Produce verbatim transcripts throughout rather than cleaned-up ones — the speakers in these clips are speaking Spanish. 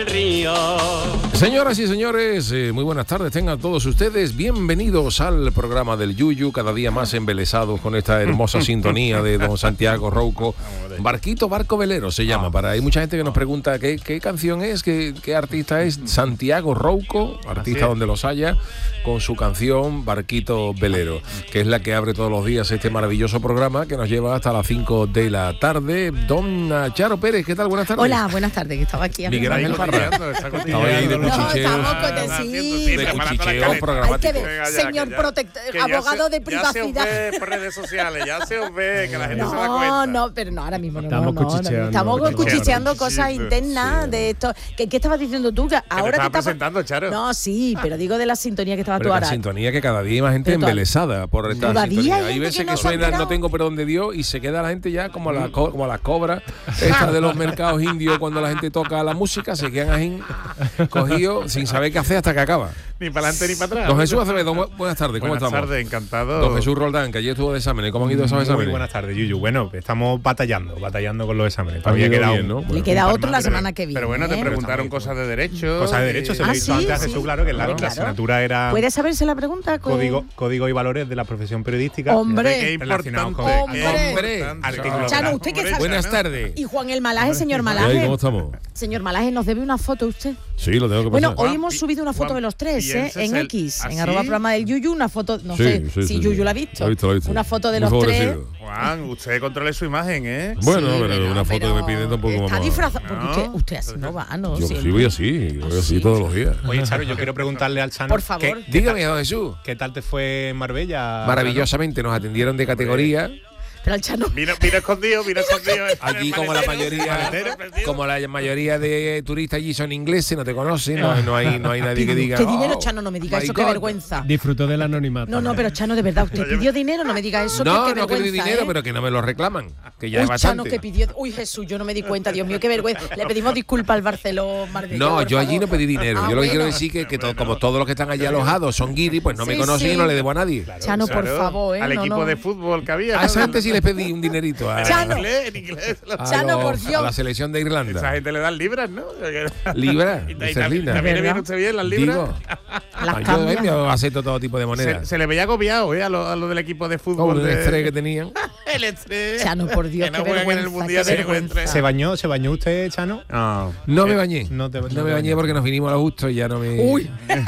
del río. Señoras y señores, eh, muy buenas tardes, tengan todos ustedes bienvenidos al programa del Yuyu, cada día más embelesados con esta hermosa sintonía de don Santiago Rouco. Barquito, barco velero se llama. Para hay mucha gente que nos pregunta qué, qué canción es, qué, qué artista es. Santiago Rouco, artista donde los haya, con su canción Barquito Velero, que es la que abre todos los días este maravilloso programa que nos lleva hasta las cinco de la tarde. Don Charo Pérez, ¿qué tal? Buenas tardes. Hola, buenas tardes, que estaba aquí. Miguel Ángel Parra. Estaba ahí de cuchicheo. No, estamos con sí, de cuchicheo programático. Hay que ver, señor protector, abogado de privacidad. Ya se os ve por redes sociales, ya se os ve, que la gente no, se da cuenta. No, no, pero no, ahora mismo no. Estamos no, no, cuchicheando. no, estamos Cuchicheando, cuchicheando cosas cuchicheando, internas sí. de esto. ¿Qué, ¿Qué estabas diciendo tú? Que ahora te estaba estás presentando, Charo. No, sí, pero digo de la sintonía que estabas Pero tú la ahora. sintonía que cada día hay más gente Pero toda- embelesada por esta Todavía sintonía. hay Hay gente veces que que, no se ha suena enterado. No tengo por dónde Dios y se queda la gente ya como la co- como las cobras estas de los mercados indios cuando la gente toca la música, se quedan ahí cogidos sin saber qué hacer hasta que acaba. Ni para adelante ni para atrás. Don Jesús Acevedo, bu- buenas tardes, ¿cómo Buenas estamos? tardes, encantado. Don Jesús Roldán, que ayer estuvo de exámenes, ¿cómo han ido esos Muy exámenes? buenas tardes, Yuyu. Bueno, estamos batallando, batallando con los exámenes. Han Todavía ido queda bien, un- ¿no? Le Bueno. queda Un par otro más, la pero- semana que viene. Pero bueno, te ¿eh? preguntaron cosas de derecho. Cosas de derecho, se lo Ah, he visto sí, antes a sí. Jesús, claro, que la, Hombre, la claro. asignatura era ¿Puedes saberse la pregunta? Con- código, código y valores de la profesión periodística. Hombre. Qué Relacionado importante. con- qué Hombre. importante. Artículo. Chano, ¿usted qué Hombre, sabe? Buenas Chano. tardes. Y Juan el Malaje, señor ¿Y ahí, Malaje. ¿Cómo estamos? Señor Malaje, ¿nos debe una foto usted? Sí, lo tengo que Bueno, pasar. hoy Juan, hemos pi- subido una foto Juan, de los tres, ¿eh? pienses En el- X, ¿Ah, en sí? arroba programa del Yuyu, una foto, no Sí, sé sí, si sí, Yuyu sí. la ha visto. La he visto, la he visto. Una foto de Muy los tres. favorecido. Juan, usted controle su imagen, ¿eh? Bueno, Sí, pero una foto que me piden tampoco Está vamos a- disfrazado, porque No. usted, usted así no va, ¿no? Yo Siempre. sí voy así, voy así todos los días. Oye, Charo, yo quiero preguntarle al Chano. Por favor. ¿qué, Dígame, don Jesús. ¿Qué tal te fue en Marbella? Maravillosamente nos atendieron de categoría. Pero el Chano. Mira, mira escondido, mira escondido. Aquí como la mayoría como la mayoría de turistas allí son ingleses, no te conocen, no, no hay no hay nadie que diga. ¿Qué dinero, "Oh, Chano? No me diga my eso, qué God". vergüenza. Disfrutó del anonimato. No, no, pero Chano, de verdad, usted pidió dinero, no me diga eso, No, que qué no que doy vergüenza, dinero, ¿eh? pero que no me lo reclaman, que ya Uy, es bastante. Chano, que pidió. Uy, Jesús, yo no me di cuenta, Dios mío, qué vergüenza. Le pedimos disculpas al Barcelona, Marbella. No, por yo allí favor. no pedí dinero. Ah, Yo lo que quiero bueno. decir que, que to- como todos los que están allí alojados son guiris, pues no me Sí, conocen sí. y no le debo a nadie. Chano, por Claro, favor, ¿eh? Al No, equipo no. de fútbol que había. A ¿no? esa gente sí les pedí un dinerito. A, Chano. En inglés, en inglés. a Chano, los- por Dios. a la selección de Esa Irlanda. gente le dan libras, ¿no? Libras, Y, y, de y, Serlina. ¿También le ¿Verdad? viene usted bien las libras? Digo, Las ah, yo, cambia. eh, yo acepto todo tipo de Se, monedas. se le veía agobiado, ¿eh? A los lo del equipo de Como fútbol. el de- estrés que tenían. El estrés. Chano, por Dios, Que no qué juegan en el vergüenza, mundial qué de vergüenza. encuentro. ¿Se bañó, se bañó usted, Chano? No. No me bañé. No te- No no me te bañé bañaste. porque nos vinimos a lo justo y ya no me. Uy.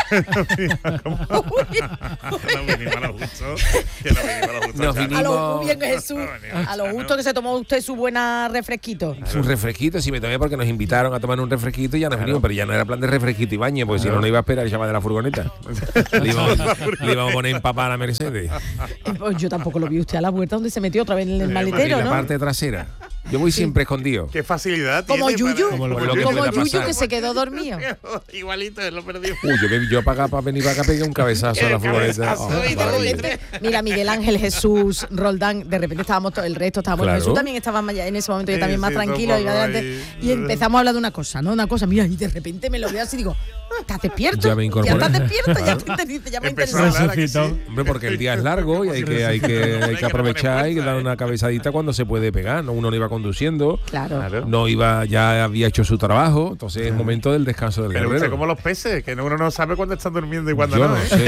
No vinimos a lo justo. Que no vinimos a lo justo. Nos Chano. vinimos- A lo muy bien, Jesús. No, no, no, A lo no. justo que se tomó usted su buena refresquito. Un refresquito, si me tomé porque nos invitaron a tomar un refresquito y ya nos vinimos, pero ya no era plan de refresquito y baño, porque si no, no iba a esperar el chaval de la furgoneta. le, íbamos, le íbamos a poner en papá a la Mercedes. Eh, pues yo tampoco lo vi usted a la puerta donde se metió otra vez en el En maletero, la ¿no? parte trasera. Yo voy siempre escondido. Qué facilidad Como tiene Yuyu, para- Como lo- lo que como pueda Yuyu pasar. que se quedó dormido. Igualito, lo perdí. Uy, yo, que- yo para acá, para venir para acá, pegué un cabezazo a la Qué furgoneta. cabezazo, Oh, y de maravilla. repente- Mira, Miguel Ángel, Jesús, Roldán, de repente estábamos todo, el resto estábamos. Claro. Jesús también estaba más- en ese momento, yo Sí, también más sí, tranquilo, un iba poco adelante. ahí. Y empezamos a hablar de una cosa, ¿no? Una cosa, mira, y de repente me lo veo así y digo, ¿estás despierto? Ya me incorporé. estás despierto, ya Claro. te dice, ya me Empezó a interesa. hablar, ¿a que sí? Hombre, porque el día es largo y hay que, hay que, hay que aprovechar y dar una cabezadita cuando se puede pegar. ¿no? Uno no iba conduciendo, Claro. Claro. no iba, ya había hecho su trabajo, entonces es momento del descanso del Pero usted guerrero. como los peces, que uno no sabe cuándo están durmiendo y cuándo Yo no. no ¿eh? sé.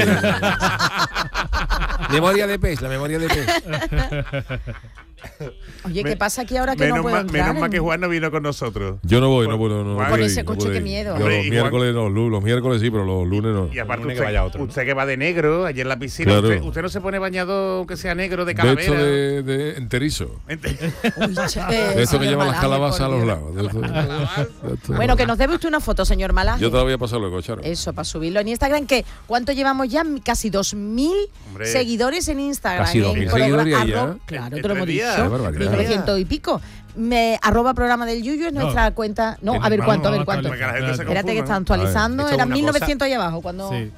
Memoria de pez, la memoria de pez. Oye, Me- ¿qué pasa aquí ahora que menos no puedo mal, entrar? menos mal en- que Juan no vino con nosotros. Yo no voy, no puedo. No, Con puedo ese ir, coche, no puedo qué ir. miedo. Yo Hombre, los y miércoles no, lu- los miércoles sí, pero los lunes no. Y aparte lunes que usted, vaya otro, ¿no? usted que va de negro, allí en la piscina, Claro. usted, usted no se pone bañado aunque sea negro de De calavera. esto de, de enterizo. Uy, cha- eh, De esto que señor llevan las Malaje, calabazas a por los Dios. lados. De esto- de esto- Bueno, que nos debe usted una foto, señor Malaje. Yo te la voy a pasar luego, Charo. Eso, para subirlo en Instagram, que ¿cuánto llevamos ya? Casi dos mil Hombre. seguidores en Instagram. Casi dos en mil progra- seguidores ya. arro- Claro, En- te lo en hemos tres días. dicho. Qué barbaridad. mil novecientos y pico. Me, arroba programa del Yuyu es nuestra cuenta. No, a ver Vamos, cuánto, a ver vamos, cuánto. Porque la gente se Espérate que confunda. están actualizando. A ver, esto es Eran una mil cosa- novecientos ahí abajo. Cuando... Sí.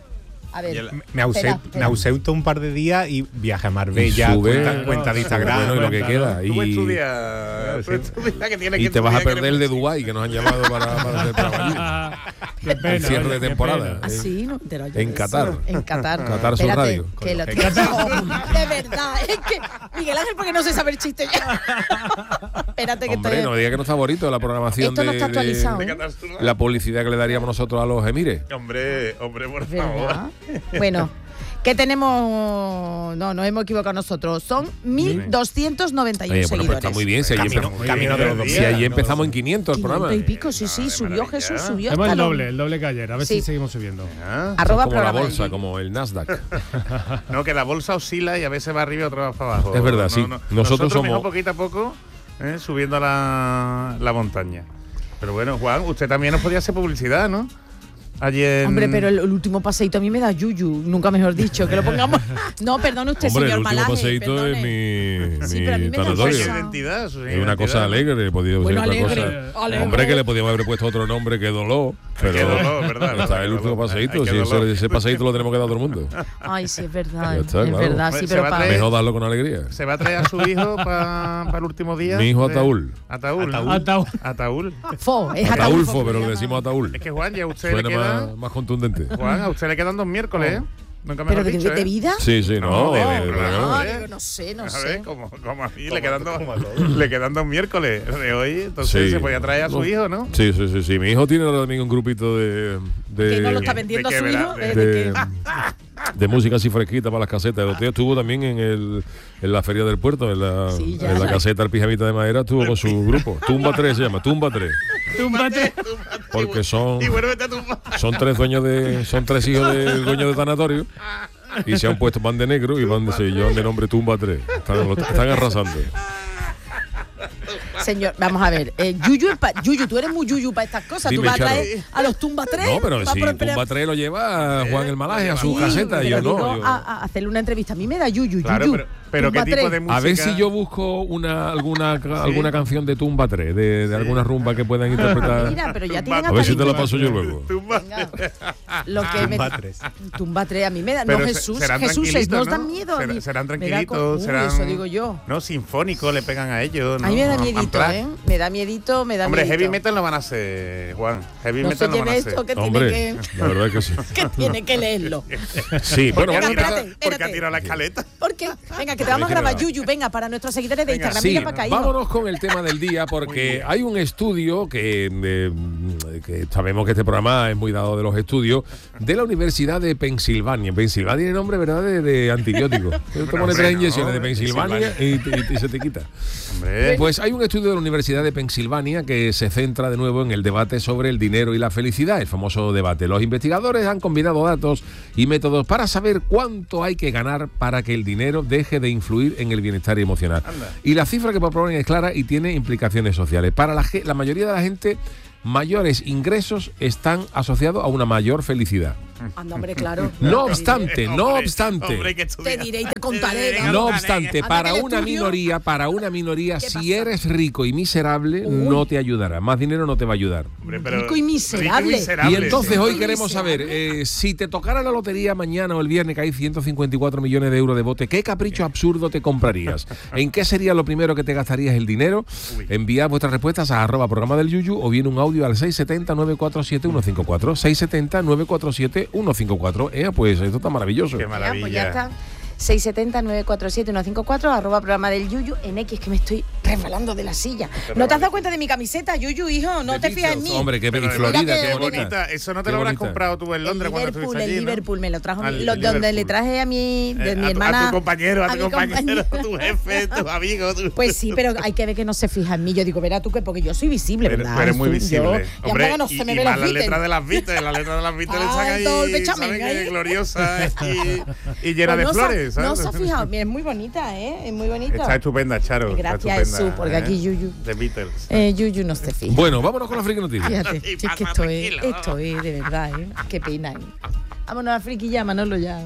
A ver, el- Me ausento, Espera, espera. me ausento un par de días y viaje a Marbella, Y sube, cuenta, no, cuenta de sube, Instagram. bueno, y lo que cuenta, queda. Tú Y, estudias, tú estudias que tienes y que te vas a estudiar, perder el que de Dubái, que nos han llamado para, para hacer programa Qué pena, allí. El cierre oye, de qué temporada. pena. ¿Ah, sí? No, te lo En de eso. Qatar. En Qatar. Qatar Sur Espérate, Radio. que lo Con tío- los No, de verdad, es que Miguel Ángel, porque no se sabe el chiste ya. Espérate que Hombre, estoy... no diga que no está bonito la programación Esto no de, está de- actualizado, de ¿eh? Qatar Sur Radio. la publicidad que le daríamos nosotros a los emires. Hombre, hombre, por favor. ¿Verdad? Bueno, ¿qué tenemos? No, nos hemos equivocado nosotros. Son mil doscientos noventa y uno Oye, bueno, pues seguidores. está muy bien. Si allí, Camino, empe- camino de los dos si días, allí ¿no? empezamos en quinientos el programa. quinientos y pico, sí, sí, Ah, de subió maravilla. Jesús, subió. Hemos hasta el los- doble, el doble que ayer. A ver Sí. si seguimos subiendo. Ah, Arroba como la programa bolsa, del como el Nasdaq. No, que la bolsa oscila y a veces va arriba y otra vez para abajo. Es verdad, No, sí. no. Nosotros Nosotros somos- mejor poquito a poco, ¿eh? Subiendo la, la montaña. Pero bueno, Juan, usted también nos podía hacer publicidad, ¿no? Ayer. Hombre, pero el, el último paseíto a mí me da yuyu, nunca mejor dicho, que lo pongamos. No, perdone usted, Hombre, el señor último Malaje. paseíto es perdone. mi, Sí, mi pero a mí me da Su tanatorio. cosa. identidad, su Es una cosa identidad. alegre, podría ser Bueno, otra alegre, cosa. alegre. Hombre, que le podíamos haber puesto otro nombre que dolor. Pero Qué dolor, ¿verdad? está Qué el último dolor. paseíto. Ay, qué Si ese, dolor. ese paseíto lo tenemos que dar a todo el mundo. Ay, sí, es verdad. Ya es está, claro. verdad, Se sí, va pero a para. traer- Mejor darlo con alegría. ¿Se va a traer a su hijo para el último día? Mi hijo de- Ataúl. Ataúl. Ataúd. Ataúl. Fo, es Ataulfo, Ataulfo, pero que le llama. decimos Ataúl. Es que Juan, ya a usted Suena le queda. más, más contundente. Juan, a usted le quedan dos miércoles, ¿eh? Nunca me ¿Pero lo de, dicho, de ¿eh? vida? Sí, sí, no. No, de eh, verdad. pero- Ah, ¿eh? digo, no sé, no A sé. ver, como, como a mí le quedan, dos, le quedan dos miércoles de hoy, entonces Sí. se podía traer a su No. hijo, ¿no? Sí, sí, sí, sí. Mi hijo tiene ahora también un grupito de. de Que no lo de- está vendiendo a de su que hijo. verá- de- de, de que- de música así fresquita para las casetas. El otro día estuvo también en, el, en la feria del puerto, en la, Sí, ya. en la caseta El Pijamita de Madera, estuvo con su grupo. Tumba tres se llama, Tumba tres. Túmbate. Porque son, Y vuélvete a tumbar. son tres dueños de. Son tres hijos del dueño de tanatorio. Y se han puesto van de negro y van de, se llevan de nombre Tumba tres. Están, lo- están arrasando. Señor, vamos a ver. Eh, Yuyu, es pa- Yuyu, tú eres muy Yuyu para estas cosas. Dime, tú vas a Charo. traer a los Tumba tres. No, pero vas si por- Tumba tres lo lleva Juan el Malaje a su Sí, caseta y pero yo no. digo yo- A, a hacerle una entrevista. A mí me da Yuyu, Claro, Yuyu. pero, pero ¿qué Tumba tipo tres. de música? A ver si yo busco una alguna alguna canción de Tumba tres, de, de alguna rumba que puedan interpretar. Mira, pero ya Tumba- tienen A ver si te la cariño. paso yo luego. Tumba. Venga. Lo que me Tumba tres. Tumba tres a mí me da. Pero no, se- Jesús, serán Jesús, es, tranquilitos, nos ¿no? dan miedo. a Serán- mí. serán Me da tranquilitos, co- Uy, serán. Eso digo yo. No, sinfónico le pegan a ellos. A mí me da ¿no? miedito, Amplas. ¿eh? Me da miedito, me da Hombre, miedito. heavy metal no van a hacer, Juan. Heavy No se metal no van lleve a hacer. esto que tiene Hombre, que, la verdad es que sí. que tiene que leerlo. Sí, bueno, Venga, vamos a empezar. espérate. ¿Por qué ha tirado la escaleta? ¿Por qué? Venga, que te vamos a que grabar, va. Yuyu. Venga, para nuestros seguidores de Venga, Instagram. Sí, Mira para acá, hijo. vámonos con el tema del día porque hay un estudio que, eh, que sabemos que este programa es muy dado de los estudios de la Universidad de Pensilvania. Pensilvania tiene nombre, ¿verdad?, de, de antibiótico. Tú te pones hombre, tres no, inyecciones de de Pensilvania y, y- y se te quita. Hombre, Pues hay un estudio de la Universidad de Pensilvania que se centra de nuevo en el debate sobre el dinero y la felicidad, el famoso debate. Los investigadores han combinado datos y métodos para saber cuánto hay que ganar para que el dinero deje de influir en el bienestar emocional. Anda. Y la cifra que proponen es clara y tiene implicaciones sociales. Para la, ge- la mayoría de la gente, mayores ingresos están asociados a una mayor felicidad. Anda, hombre, claro. No obstante, no hombre, obstante. hombre, que Te estudia. diré y te contaré. Te vamos. No Anda, obstante, anda, para que el una estudio- minoría, para una minoría, ¿Qué si pasa? eres rico y miserable, Uy. no te ayudará. Más dinero no te va a ayudar. Hombre, pero- Rico y miserable. Y miserable. entonces sí. hoy Muy queremos saber, eh, si te tocara la lotería mañana o el viernes que hay ciento cincuenta y cuatro millones de euros de bote, ¿qué capricho absurdo te comprarías? ¿En qué sería lo primero que te gastarías el dinero? Uy. Enviad vuestras respuestas a arroba programa del Yuyu o bien un audio al seis siete cero, nueve cuatro siete, uno cinco cuatro. seis siete cero, nueve cuatro siete, uno cinco cuatro. Eh, pues esto está maravilloso. Qué Ya, maravilla. pues ya está. seis siete cero, nueve cuatro siete, uno cinco cuatro, arroba programa del Yuyu en X, que me estoy resbalando de la silla. ¿No te has dado cuenta de mi camiseta, Yuyu, hijo? ¿No De te fijas en mí? Hombre, qué Pero y de Florida, Mira qué que bonita. bonita. Eso no te Qué lo habrás bonita. comprado tú en El Londres cuando Liverpool, estuviste el allí, ¿no? Liverpool, me lo trajo Al mi- lo- donde Liverpool. le traje a mi, de Eh, mi a tu- hermana. a tu compañero, a tu mi compañero, compañero. tu jefe, tu amigo. tu- Pues sí, pero hay que ver que no se fija en mí. Yo digo, verá tú que porque yo soy visible, Pero- ¿verdad? tú eres muy Yo- visible. y Hombre, aunque no y, se me y ve más los las Beatles. letras de las Beatles, las letras de las Beatles Ah, están ahí, todo el bechamel ¿sabes ahí. qué? Gloriosas y, y llenas Pues de no se- flores, ¿sabes? No se ha fijado. Mira, es muy bonita, ¿eh? Es muy bonita. Está estupenda, Charo. está Gracias, estupenda, Jesús, porque ¿eh? aquí Yuyu. The Beatles. Eh, Yuyu no se fija. Bueno, vámonos con la friki noticia. Fíjate, Sí, si es que pasa, esto es, tranquilo. esto es de verdad, ¿eh? Qué pena, ¿eh? Vámonos a friki ya, Manolo, ya.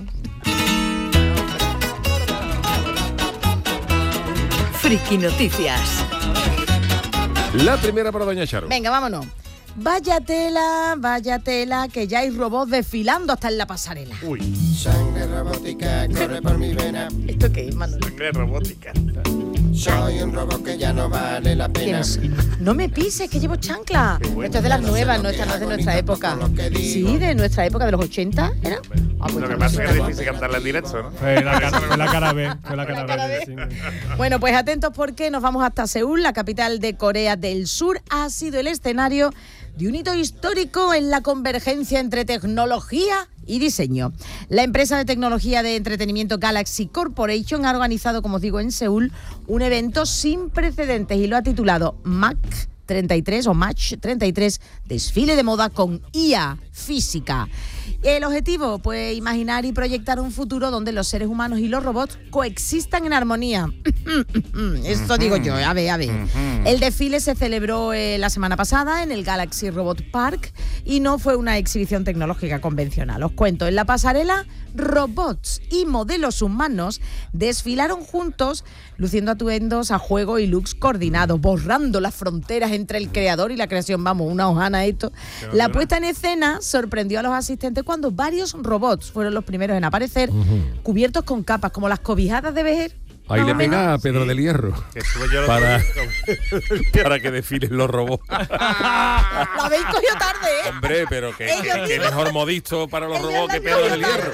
Friki Noticias. La primera para doña Charo. Venga, vámonos. Vaya tela, vaya tela, que ya hay robots desfilando hasta en la pasarela. Uy, Sangre robótica corre por mi vena. ¿Esto qué es, Manolo? sangre robótica. Soy un robot que ya no vale la pena. ¿Quién soy? No me pises, que llevo chancla. Esto es de las nuevas, no, esta no es de nuestra época. Sí, de nuestra época, de los ochenta, ¿era? Ah, pues Lo que esta pasa no es sé. que es difícil cantarla en directo, ¿no? Fue la cara, fue la cara B. Fue la cara, cara B. B. sí. Bueno, pues atentos porque nos vamos hasta Seúl, la capital de Corea del Sur. Ha sido el escenario de un hito histórico en la convergencia entre tecnología y diseño. La empresa de tecnología de entretenimiento Galaxy Corporation ha organizado, como os digo, en Seúl, un evento sin precedentes y lo ha titulado Mach treinta y tres o Mach treinta y tres, desfile de moda con I A física. El objetivo, pues imaginar y proyectar un futuro donde los seres humanos y los robots coexistan en armonía. Esto digo yo, a ver, a ver. El desfile se celebró eh, la semana pasada en el Galaxy Robot Park y no fue una exhibición tecnológica convencional. Os cuento, en la pasarela, robots y modelos humanos desfilaron juntos, luciendo atuendos a juego y looks coordinados, borrando las fronteras entre el creador y la creación. Vamos, una hojana esto. La puesta en escena sorprendió a los asistentes cuando varios robots fueron los primeros en aparecer, uh-huh. cubiertos con capas, como las cobijadas de Vejer. Ahí le pega a Pedro Sí. del Hierro Que sube yo lo para, tengo. para que desfilen los robots. Lo habéis cogido tarde, ¿eh? Hombre, pero que, Ellos que, que mismos. mejor modisto para los Ellos robots que lo Pedro del cogieron Hierro.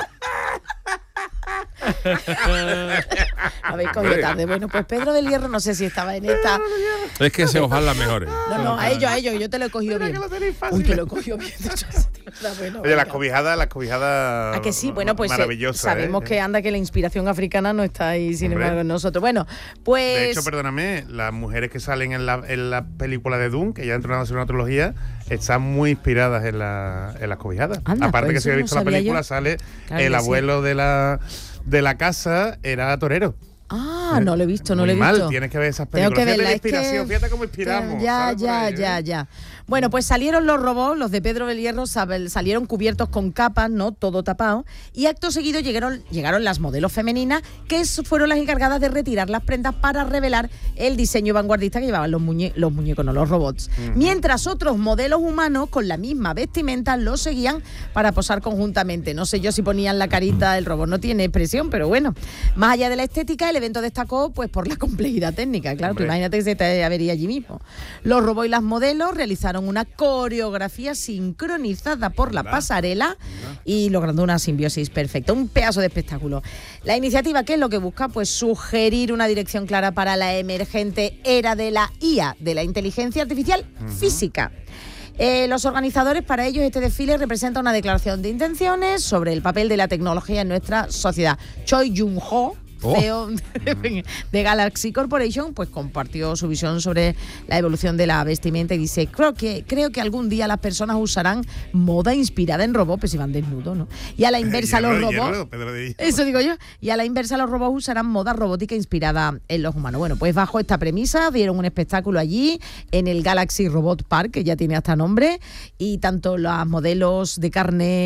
Lo habéis cogido tarde. Bueno, pues Pedro del Hierro no sé si estaba en esta. Es que se os van las mejores. No, no, a ellos, a ellos, yo te lo he cogido bien. Uy, te lo he cogido bien. Bueno, Oye, las venga. cobijadas, las cobijadas. ¿A que sí? Bueno, pues eh, maravillosas, sabemos ¿eh? que anda que la inspiración africana no está ahí, sin Hombre. embargo, en nosotros. Bueno, pues... De hecho, perdóname, las mujeres que salen en la, en la película de Dune, que ya entró en la segunda trilogía, están muy inspiradas en, la, en las cobijadas. Anda, Aparte pues que si eso habéis no visto la sabía película, yo. sale Claro el que sí. abuelo de la, de la casa, era torero. Ah, no lo he visto, no Muy lo he mal, visto. tienes que ver esas Tengo películas. que Fíjate verla, la es que- inspiración, fíjate cómo inspiramos. Ya, ¿sabes? Por ya, ahí, ¿eh? ya, ya. Bueno, pues salieron los robots, los de Pedro del Hierro, sab- salieron cubiertos con capas, ¿no? Todo tapado. Y acto seguido llegaron, llegaron las modelos femeninas, que es- fueron las encargadas de retirar las prendas para revelar el diseño vanguardista que llevaban los, muñe- los muñecos, no los robots. Uh-huh. Mientras otros modelos humanos con la misma vestimenta los seguían para posar conjuntamente. No sé yo si ponían la carita, el robot no tiene expresión, pero bueno. Más allá de la estética, el evento destacó pues por la complejidad técnica. Claro, tú imagínate que se te avería allí mismo. Los robots y las modelos realizaron una coreografía sincronizada por la pasarela y logrando una simbiosis perfecta, un pedazo de espectáculo. La iniciativa, ¿qué es lo que busca? Pues sugerir una dirección clara para la emergente era de la I A, de la inteligencia artificial uh-huh. física. Eh, los organizadores, para ellos, este desfile representa una declaración de intenciones sobre el papel de la tecnología en nuestra sociedad. Choi Jung-ho, Oh. C E O de, de Galaxy Corporation, pues compartió su visión sobre la evolución de la vestimenta y dice, creo que, creo que algún día las personas usarán moda inspirada en robots, pues si van desnudos, ¿no? Y a la inversa Hierro, los robots... hierro, Pedro de Hierro. Eso digo yo. Y a la inversa los robots usarán moda robótica inspirada en los humanos. Bueno, pues bajo esta premisa dieron un espectáculo allí en el Galaxy Robot Park, que ya tiene hasta nombre, y tanto los modelos de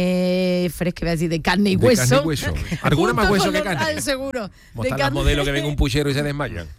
carne fresca, voy a decir, de carne y De hueso. carne y hueso. Alguna más Junto hueso con que los- carne. ah, seguro. Como De están las carne- modelos que ven un puchero y se desmayan.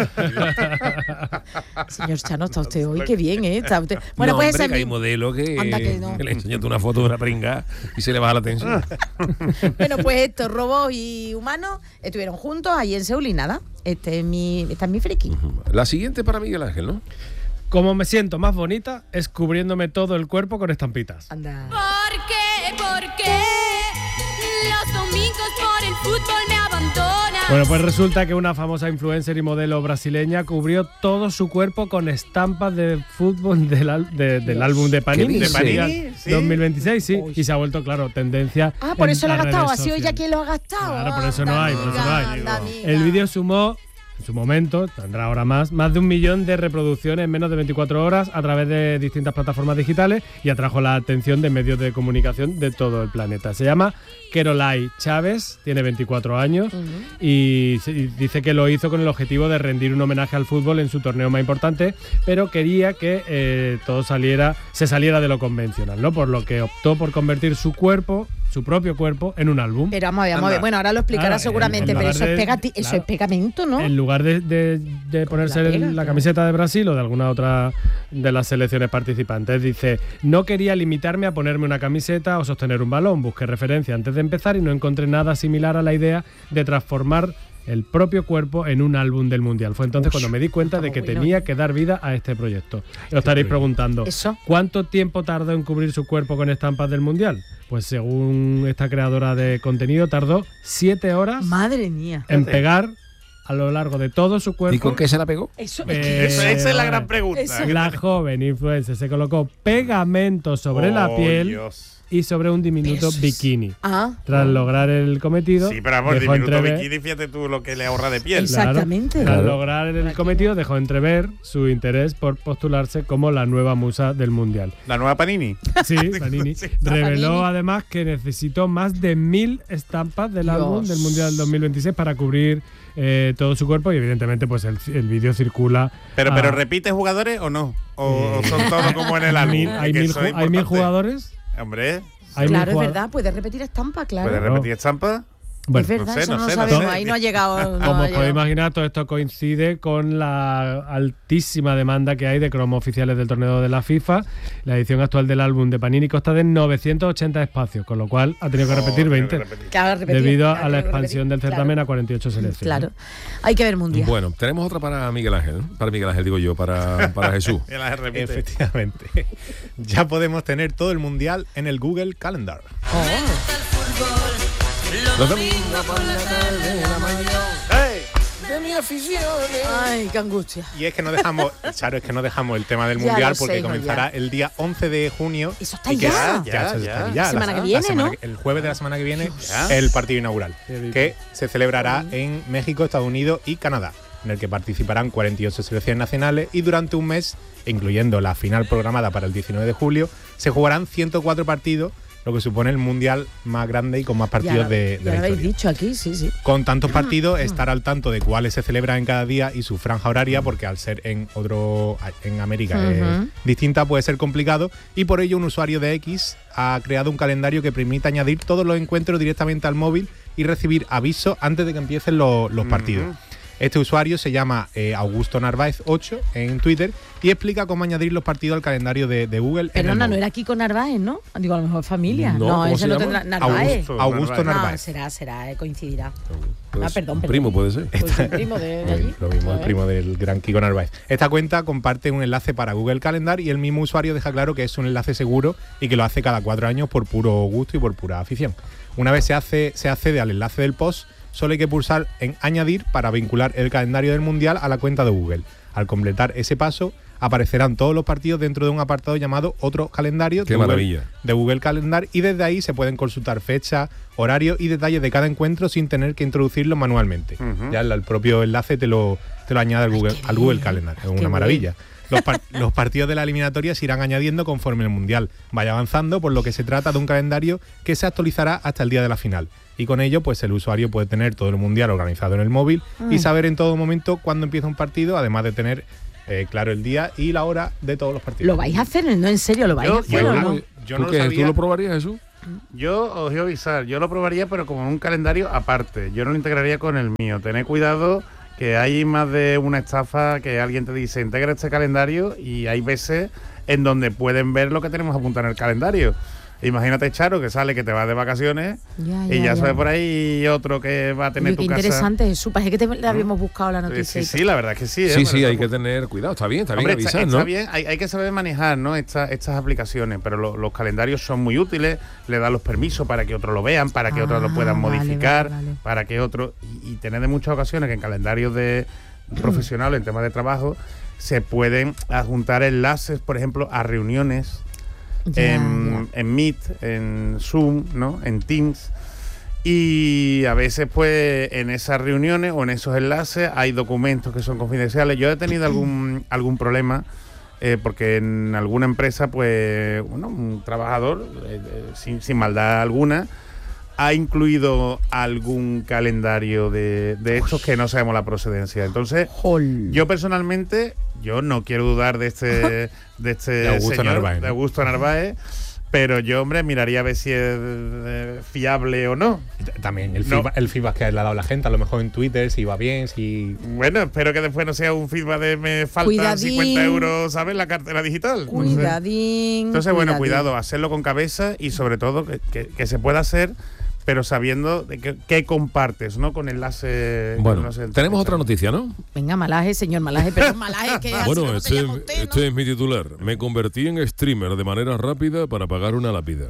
Señor Chano, está usted hoy, qué bien, ¿eh? Está usted... Bueno, no, pues hombre, ese que hay mismo- modelos que, Anda que no. que le enseñan una foto de una pringa y se le baja la tensión. Bueno, pues estos robots y humanos estuvieron juntos allí en Seúl y nada. Este es mi, esta es mi friki. La siguiente para Miguel Ángel, ¿no? Como me siento más bonita es cubriéndome todo el cuerpo con estampitas. Anda. ¿Por qué? ¿Por qué? Los domingos por el fútbol me abandonan. Bueno, pues resulta que una famosa influencer y modelo brasileña cubrió todo su cuerpo con estampas de fútbol del, al- de- del álbum de Panini. ¿Qué de dice? Panini, ¿Sí? dos mil veintiséis, sí. Uy. Y se ha vuelto, claro, tendencia. Ah, por en eso lo ha las gastado. redes Ha sido ella sociales. quien lo ha gastado. Claro, por eso no Anda, hay, por eso no hay. amiga, amiga. El vídeo sumó, en su momento, tendrá ahora más, más de un millón de reproducciones en menos de veinticuatro horas a través de distintas plataformas digitales y atrajo la atención de medios de comunicación de todo el planeta. Se llama Kerolai Chávez, tiene veinticuatro años Ujú. y se- y dice que lo hizo con el objetivo de rendir un homenaje al fútbol en su torneo más importante, pero quería que eh, todo saliera, se saliera de lo convencional, ¿no? Por lo que optó por convertir su cuerpo, su propio cuerpo en un álbum. Pero vamos a ver, vamos a ver. Bueno, ahora lo explicará Claro, seguramente, en- en pero lugar eso, es, de- pegati- eso claro. es pegamento, ¿no? En lugar de, de- de ponerse la el- pega, la claro. camiseta de Brasil o de alguna otra de las selecciones participantes, dice: no quería limitarme a ponerme una camiseta o sostener un balón. Busqué referencia antes de empezar y no encontré nada similar a la idea de transformar el propio cuerpo en un álbum del Mundial. Fue entonces cuando me di cuenta de que bueno. tenía que dar vida a este proyecto. Os estaréis preguntando, Eso. ¿cuánto tiempo tardó en cubrir su cuerpo con estampas del Mundial? Pues según esta creadora de contenido, tardó siete horas Madre mía. en pegar a lo largo de todo su cuerpo. ¿Y con qué se la pegó? Eso, Eh, Esa, esa es la gran vale. pregunta. Eso. La joven influencer se colocó pegamento sobre la Oh, piel Dios. y sobre un diminuto Eso es- bikini. Ah, Tras lograr el cometido, Sí, pero amor, dejó diminuto entrever- bikini, fíjate tú lo que le ahorra de piel. Exacto. Exactamente. Tras Claro. lograr el cometido, dejó entrever su interés por postularse como la nueva musa del Mundial. La nueva Panini. Sí, Panini. Sí. Reveló Panini. además que necesitó más de mil estampas del Dios. álbum del Mundial dos mil veintiséis para cubrir eh, todo su cuerpo y evidentemente pues el, el vídeo circula. Pero, a- pero ¿repite jugadores o no? ¿O Eh, son todos como en el álbum? mil- Es hay, que mil, eso ju- es hay mil importante. jugadores. Hombre, Hay claro, mil es jugado- verdad. Puedes repetir estampa, claro. ¿puedes Claro. repetir estampa? Bueno, es verdad, no sé, eso no no, sé, lo no sabemos. sé. Ahí no ha llegado. no Como ha os podéis llegado. imaginar, todo esto coincide con la altísima demanda que hay de cromos oficiales del torneo de la FIFA. La edición actual del álbum de Panini consta de novecientos ochenta espacios, con lo cual ha tenido que repetir Oh, veinte, tengo que repetir. Claro, repetir, debido claro, a la tengo que expansión del repetir, certamen claro. a cuarenta y ocho selecciones. Claro. Hay que ver mundial. Bueno, tenemos otra para Miguel Ángel. ¿no? Para Miguel Ángel, digo yo, para, para Jesús. Y las repite. Efectivamente. Ya podemos tener todo el mundial en el Google Calendar. Los domingos por la tarde, la mañana. ¡Ey! De mi afición. Ay, qué angustia. Y es que no dejamos, Charo, es que no dejamos el tema del Ya mundial lo sé, porque hijo, comenzará ya. el día once de junio. Eso está y que ya. es- Ya, eso ya. está aquí ya. Semana La- que viene, la semana ¿no? que- el jueves de la semana que viene, Ya. el partido inaugural, que se celebrará en México, Estados Unidos y Canadá, en el que participarán cuarenta y ocho selecciones nacionales y durante un mes, incluyendo la final programada para el diecinueve de julio, se jugarán ciento cuatro partidos, lo que supone el mundial más grande y con más partidos ya, de, de ya la lo habéis historia. dicho aquí, sí, sí. Con tantos partidos, estar al tanto de cuáles se celebran en cada día y su franja horaria, porque al ser en otro en América Ujú. es distinta, puede ser complicado. Y por ello, un usuario de X ha creado un calendario que permite añadir todos los encuentros directamente al móvil y recibir avisos antes de que empiecen los, los partidos. Ujú. Este usuario se llama eh, Augusto Narváez ocho en Twitter y explica cómo añadir los partidos al calendario de, de Google. en el Perdona, no móvil. era Kiko Narváez, ¿no? Digo, a lo mejor familia. No, No, ¿cómo ese se no llama? tendrá. Narváez. Augusto, Augusto No, Narváez. será, será, eh, coincidirá. Pues, Ah, perdón, un perdón. primo puede ser. Pues un primo de, de allí. Lo mismo, A el ver. primo del gran Kiko Narváez. Esta cuenta comparte un enlace para Google Calendar y el mismo usuario deja claro que es un enlace seguro y que lo hace cada cuatro años por puro gusto y por pura afición. Una vez se, hace, se accede al enlace del post, solo hay que pulsar en añadir para vincular el calendario del mundial a la cuenta de Google. Al completar ese paso, aparecerán todos los partidos dentro de un apartado llamado Otros calendarios Qué de Google- maravilla. de Google Calendar y desde ahí se pueden consultar fechas, horarios y detalles de cada encuentro sin tener que introducirlo manualmente. Ujú. Ya el, el propio enlace te lo, te lo añade al Google, qué al Google bien, Calendar. Es qué una bien. maravilla. Los, par- los partidos de la eliminatoria se irán añadiendo conforme el Mundial vaya avanzando, por lo que se trata de un calendario que se actualizará hasta el día de la final. Y con ello, pues el usuario puede tener todo el Mundial organizado en el móvil y saber en todo momento cuándo empieza un partido, además de tener eh, claro el día y la hora de todos los partidos. ¿Lo vais a hacer? No, en serio, ¿lo vais Yo- a hacer yo o no. no? Yo ¿Tú, no lo qué? ¿Tú sabía. lo probarías, Jesús? Yo os voy a avisar, yo lo probaría, pero como en un calendario aparte. Yo no lo integraría con el mío. Tened cuidado que hay más de una estafa que alguien te dice, integra este calendario y hay veces en donde pueden ver lo que tenemos apuntado en el calendario. Imagínate, Charo, que sale que te vas de vacaciones Ya, y ya, ya. sabe por ahí otro que va a tener Oye, qué tu casa. interesante, Jesús. Parece que te, le habíamos buscado la Eh, noticia. Sí, y sí, todo. la verdad es que sí. ¿eh? Sí, Pero sí, hay tampoco- que tener cuidado. Está bien, está bien Hombre, está, avisar, está ¿no? bien, hay, hay que saber manejar, ¿no? Esta- estas aplicaciones, pero lo- los calendarios son muy útiles, le dan los permisos para que otros lo vean, para que otros lo Ah, puedan vale, modificar, vale, vale. para que otros... Y, y tener de muchas ocasiones que en calendarios de profesionales, en temas de trabajo, se pueden adjuntar enlaces, por ejemplo, a reuniones Ya, en, ya. en Meet, en Zoom, ¿no? En Teams. Y a veces, pues, en esas reuniones o en esos enlaces hay documentos que son confidenciales. Yo he tenido algún, algún problema eh, porque en alguna empresa, pues, bueno, un trabajador, eh, eh, sin, sin maldad alguna, ha incluido algún calendario de, de estos que no sabemos la procedencia. Entonces, Jol. yo personalmente, yo no quiero dudar de este, de este De Augusto señor, Narváez, ¿no? de Augusto Narváez, Pero yo, hombre, miraría a ver si es eh, fiable o no. También el No. feedback, el feedback que le ha dado la gente, a lo mejor en Twitter, si va bien, si... Bueno, espero que después no sea un feedback de me faltan Cuidadín. cincuenta euros, ¿sabes? La cartera digital. No sé. Cuidadín. Entonces, bueno, cuidadín. cuidado, hacerlo con cabeza y sobre todo que, que- que se pueda hacer, pero sabiendo de qué, qué compartes, ¿no? Con enlace. con Bueno, enlace- tenemos otra noticia, ¿no? Venga, Malaje, señor Malaje, pero Malaje que así Bueno, como se este, llama usted, ¿no? este es mi titular. Me convertí en streamer de manera rápida para pagar una lápida.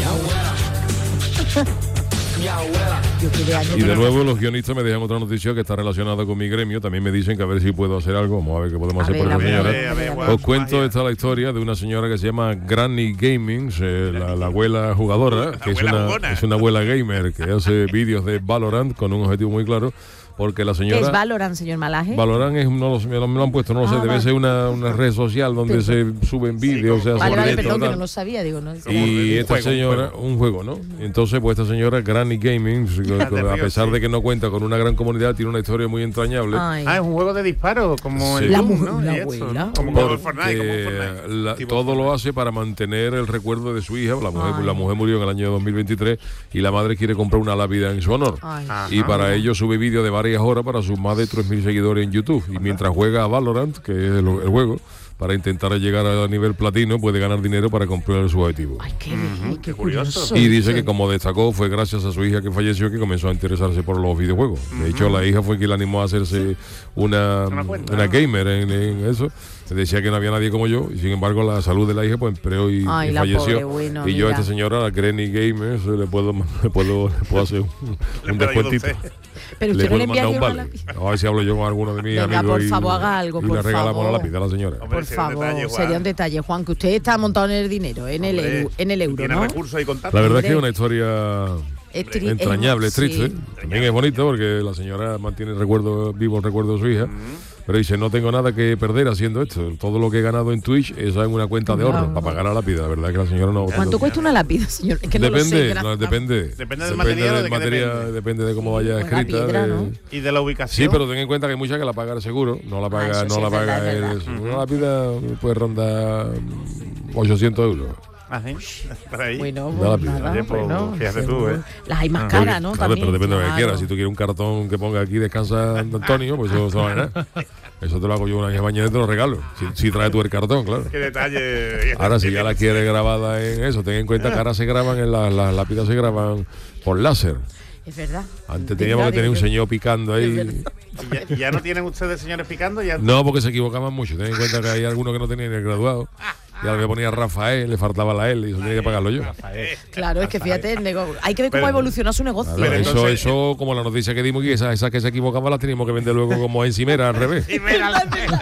Yo qué de año Y de tengo. nuevo los guionistas me dejan otra noticia que está relacionada con mi gremio. También me dicen que a ver si puedo hacer algo. Vamos a ver qué podemos A hacer ver, por a esa ver, señora. a ver, a ver, a ver. Os cuento esta la historia de una señora que se llama Granny Gaming, eh, la, la abuela jugadora, que es abuela una, jugona. es una abuela gamer que hace vídeos de Valorant con un objetivo muy claro. Porque la ¿Qué señora... es Valorant, señor Malaje? Valorant es, no lo, sé, me lo, me lo han puesto, no lo Ah, sé, debe vale. ser una, una red social donde se suben vídeos, se hace Vale, vale, directo, perdón, que tal. no lo sabía, digo, no. Y Un esta juego, un señora, un juego, ¿no? Entonces, pues esta señora, Granny Gaming, a pesar sí. de que no cuenta con una gran comunidad, tiene una historia muy entrañable. Ay. Ah, es un juego de disparos, como Sí. el La Doom, mujer- ¿no? la Y eso, abuela. ¿no? Como, como el Porque Fortnite, como el Fortnite. la- Tipo todo lo Fortnite. hace para mantener el recuerdo de su hija. La mujer, Ay. la mujer murió en el año dos mil veintitrés y la madre quiere comprar una lápida en su honor. Ay. Ajá. Y para ello sube vídeos de varias horas para sus más de tres mil seguidores en YouTube. Y mientras juega a Valorant, que es el, el juego, para intentar llegar a nivel platino, puede ganar dinero para cumplir su objetivo. Ay, qué, qué, qué curioso. curioso. Y dice que como destacó fue gracias a su hija que falleció que comenzó a interesarse por los videojuegos. De hecho, la hija fue quien la animó a hacerse una, Una cuenta, una ¿no? gamer en, en eso. Decía que no había nadie como yo y sin embargo la salud de la hija pues empeoró y, Ay, y la falleció. pobre, bueno, y yo a mira. esta señora, la Granny Gamer, se le puedo, le puedo, le puedo hacer un, Le un puedo ayudar descuentito. usted. Pero Le usted no le puedo mandar enviaría un una vale. lápida. A ver si hablo yo con alguno de mis Venga, amigos por y, favor, haga algo, y por le regalamos favor. la lápida a la señora. Hombre, Por sería un favor, detalle, Juan. sería un detalle, Juan, que usted está montado en el dinero, en el, Hombre, euro, en el euro, tiene ¿no? recursos y contactos. La verdad es que es Hombre. una historia Es tri- entrañable, es- es triste. sí. También es bonito porque la señora mantiene el recuerdo, vivo el recuerdo de su hija. Pero dice, no tengo nada que perder haciendo esto. Todo lo que he ganado en Twitch es en una cuenta de ahorro Claro. para pagar la lápida. La verdad es que la señora no... ¿Cuánto cuesta una lápida, señor? Es que no depende, lo sé. no, gracias. depende. Depende del material o de qué materia, depende. depende de cómo vaya Pues la escrita. piedra, de- ¿no? Y de la Sí, ubicación. pero ten en cuenta que hay muchas que la pagan seguro. No la paga, eso no sí, la es verdad, paga es el- verdad. una lápida puede rondar mm, ochocientos euros. Ah, ¿sí? Por ahí. Bueno, Una pues lápida. nada, Oye, pues, bueno, fíjate tú, seguro. ¿eh? Las hay más Ah, caras, ¿no? Claro, También, pero depende de lo que claro. quieras. Si tú quieres un cartón que ponga aquí descansa Antonio, pues eso, eso no es nada. Eso te lo hago yo una vez mañana y te lo regalo. Si, si traes tú el cartón, claro. Qué detalle. Ahora, si ya la quieres grabada en eso, ten en cuenta que ahora se graban en las las lápidas se graban por láser. Es verdad. Antes teníamos que tener un señor picando Es ahí. verdad. ¿Y ya, ya no tienen ustedes señores picando? Ya. No, porque se equivocaban mucho. Ten en cuenta que hay algunos que no tenían ni el graduado. Y a lo que ponía Rafael, le faltaba la L y eso tenía que pagarlo yo. Claro, es que fíjate, el nego- hay que ver cómo Pero- ha evolucionado su negocio. Claro, Pero eso, entonces- eso, como la noticia que dimos, que esas, esas que se equivocaban las teníamos que vender luego como encimera, al revés. Y mira,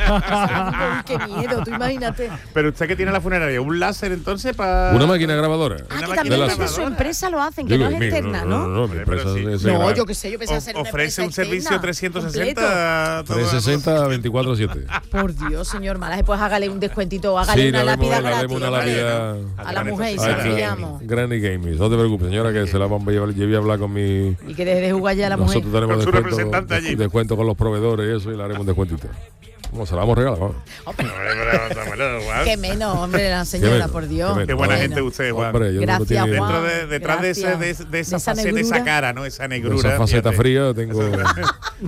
Uy, qué miedo, tú imagínate. pero usted que tiene la funeraria, un láser entonces para. Una máquina grabadora. Ah, Una que máquina también de desde láser. su empresa lo hacen, que Digo, no es mira, externa, no, no, ¿no? no, mi Hombre, empresa pero sí. se- se No, graba. yo qué sé, yo pensé hacer una Ofrece un empresa servicio externa, trescientos completo. sesenta. todo- trescientos sesenta, veinticuatro siete. Por Dios, señor Malaje, pues hágale un descuentito, hágale Sí, una le lápida haremos- le gratis. haremos una hombre. lápida A la mujer y se Ay, la Granny- enviamos. Granny Gaming. No te preocupes, señora, que se la vamos a llevar. Yo voy a hablar con mi. Y que deje de jugar ya a la mujer. Nosotros tenemos Con su descuento, representante allí. descuento con los proveedores y eso, y le haremos un descuentito. Como se la vamos a regalar, vamos. Hombre, pero, dámelo, Juan. Qué menos, hombre, la señora, menos, por qué Dios. menos. Qué buena Bueno. gente usted, Juan. Hombre, yo Gracias, no tiene- Juan. Dentro de, detrás de, ese, de, de esa De esa faceta, de esa negrura. cara, ¿no? Esa de negrura. esa faceta fíjate. fría tengo.